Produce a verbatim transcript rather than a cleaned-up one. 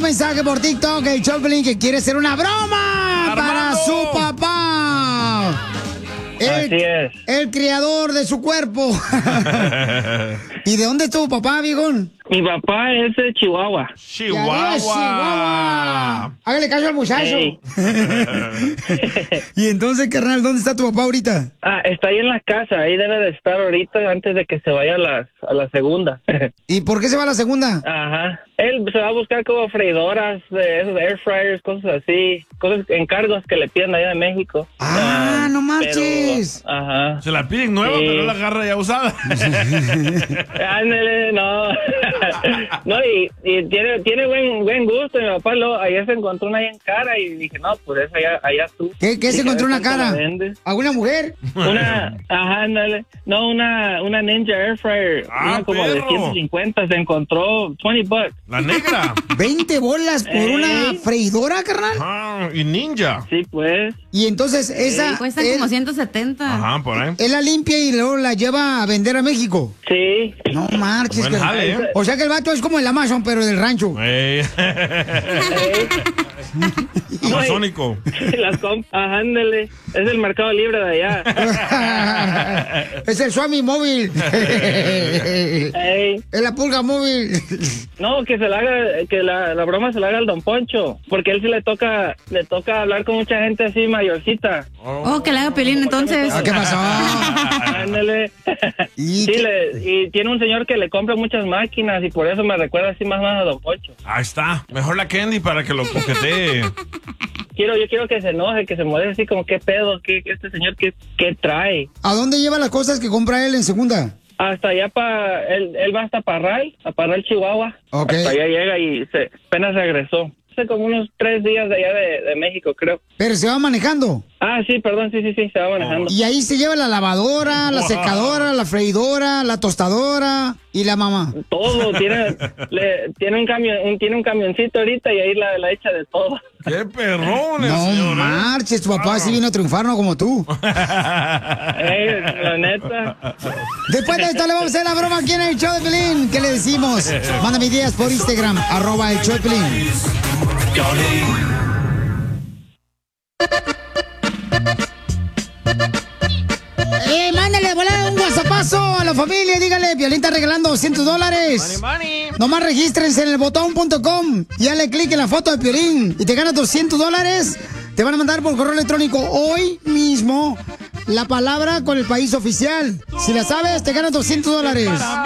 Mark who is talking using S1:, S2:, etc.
S1: mensaje por TikTok, el Choplin, que quiere hacer una broma
S2: Armando.
S1: para su papá. El,
S3: Así es.
S1: El criador de su cuerpo. ¿Y de dónde es tu papá, viejón?
S3: Mi papá es de Chihuahua.
S2: Chihuahua.
S1: Chihuahua. Hágale caso al muchacho.
S3: Ey.
S1: Y entonces, carnal, ¿dónde está tu papá ahorita?
S3: Ah, está ahí en la casa. Ahí debe de estar ahorita antes de que se vaya a la, a la segunda.
S1: ¿Y por qué se va a la segunda?
S3: Ajá. Él se va a buscar como freidoras, de esos air fryers, cosas así, cosas, encargos que le piden allá de México.
S1: Ah,
S3: Ah,
S1: no marches.
S3: pero- ajá.
S2: Se la piden nueva,
S3: Sí.
S2: pero la agarra ya usada.
S3: Ándale, no. No, y, y tiene, tiene buen, buen gusto. Mi papá lo, ayer se encontró una ahí en cara y dije, no, pues esa allá, allá tú.
S1: ¿Qué, qué se
S3: Dije,
S1: encontró
S3: a ver
S1: una
S3: cuánto
S1: cara?
S3: la vendes.
S1: ¿Alguna mujer?
S3: Una, ajá, ándale. No, una, una Ninja Air Fryer.
S2: Ah,
S3: una como de
S2: perro.
S3: ciento cincuenta se encontró, veinte bucks.
S2: La negra.
S1: ¿veinte bolas por
S3: Ey.
S1: una freidora, carnal?
S2: Ah, y ninja.
S3: Sí, pues.
S1: Y entonces esa...
S4: Cuestan
S1: él,
S4: como ciento setenta.
S2: Ajá, por ahí.
S1: él la limpia y luego la lleva a vender a México.
S3: Sí.
S1: No marches,
S2: Buen
S1: carnal.
S2: jale, ¿eh?
S1: O sea que el vato es como el Amazon, pero del rancho.
S2: Ey. Amazónico.
S3: Las comp ajá, ándale. Es el Mercado Libre de allá.
S1: Es el Swami móvil.
S3: Ey.
S1: Es la pulga móvil.
S3: No, que se la haga, que la, la broma se la haga al Don Poncho, porque él sí le toca, le toca hablar con mucha gente así mayorcita.
S4: Oh, que le haga Piolín entonces.
S1: Ah, ¿qué pasó?
S3: Ándale.
S1: ¿Y
S3: Sí,
S1: qué?
S3: le, y tiene un señor que le compra muchas máquinas y por eso me recuerda así más o menos a Don Poncho.
S2: Ahí está. Mejor la Candy para que lo coquetee.
S3: Quiero, yo quiero que se enoje, que se moleste así como qué pedo, qué, este señor qué, qué trae.
S1: ¿A dónde lleva las cosas que compra él en segunda?
S3: Hasta allá para, él, él va hasta Parral, a Parral, Chihuahua.
S1: Ok.
S3: Hasta allá llega y se, apenas regresó. Hace como unos tres días de allá de, de México, creo.
S1: Pero se va manejando.
S3: Ah, sí, perdón, sí, sí, sí, se va manejando.
S1: Y ahí se lleva la lavadora, la
S2: Wow.
S1: secadora, la freidora, la tostadora y la mamá.
S3: Todo, tiene, le, tiene un camión, un, tiene un camioncito ahorita y ahí la, la echa de todo.
S2: ¡Qué perrones,
S1: No
S2: señor! ¿eh?
S1: marches, tu papá sí vino a triunfar, no como tú.
S3: Eh, la neta.
S1: Después de esto le vamos a hacer la broma aquí en el show de Pelín. ¿Qué le decimos? Mándame ideas por Instagram, arroba el show de Pelín. Eh, mándale de volada un whatsappazo a la familia, dígale, Piolín está regalando doscientos dólares. Nomás regístrense en el botón punto com y dale clic en la foto de Piolín y te ganas doscientos dólares. Te van a mandar por correo electrónico hoy mismo la palabra con el país oficial. Si la sabes, te ganas doscientos dólares.